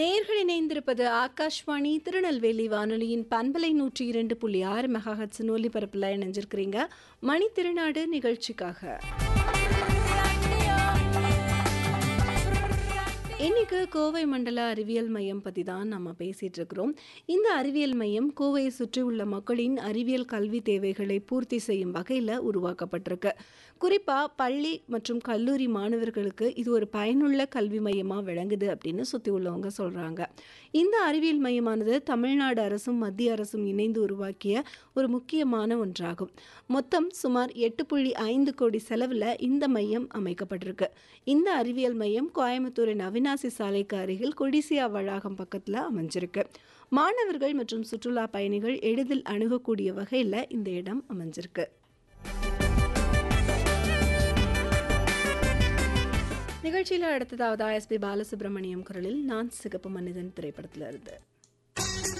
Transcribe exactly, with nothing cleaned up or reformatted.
நேர்கள் இணைந்திருப்பது ஆகாஷ்வாணி திருநெல்வேலி வானொலியின் பண்பலை நூற்றி இரண்டு புள்ளி ஆறு மெகாஹட்ஸ் ஒலிபரப்புல இணைஞ்சிருக்கிறீங்க. மணி திருநாடு நிகழ்ச்சிக்காக இன்னைக்கு கோவை மண்டல அறிவியல் மையம் பற்றி தான் நம்ம பேசிகிட்டு இருக்கிறோம். இந்த அறிவியல் மையம் கோவையை சுற்றியுள்ள மக்களின் அறிவியல் கல்வி தேவைகளை பூர்த்தி செய்யும் வகையில் உருவாக்கப்பட்டிருக்கு. குறிப்பாக பள்ளி மற்றும் கல்லூரி மாணவர்களுக்கு இது ஒரு பயனுள்ள கல்வி மையமாக விளங்குது அப்படின்னு சுற்றி உள்ளவங்க சொல்கிறாங்க. இந்த அறிவியல் மையமானது தமிழ்நாடு அரசும் மத்திய அரசும் இணைந்து உருவாக்கிய ஒரு முக்கியமான ஒன்றாகும். மொத்தம் சுமார் எட்டு புள்ளி ஐந்து கோடி செலவில் இந்த மையம் அமைக்கப்பட்டிருக்கு. இந்த அறிவியல் மையம் கோயம்புத்தூரின் அவினாசி சாலைக்கு அருகில் கொடிசியா வளாகம் பக்கத்தில் அமைஞ்சிருக்கு. மாணவர்கள் மற்றும் சுற்றுலா பயணிகள் எளிதில் அணுகக்கூடிய வகையில் இந்த இடம் அமைஞ்சிருக்கு. நிகழ்ச்சியில் அடுத்ததாவது எஸ் பி பாலசுப்ரமணியம் குரலில் நான் சிகப்பு மனிதன் திரைப்படத்தில் இருந்து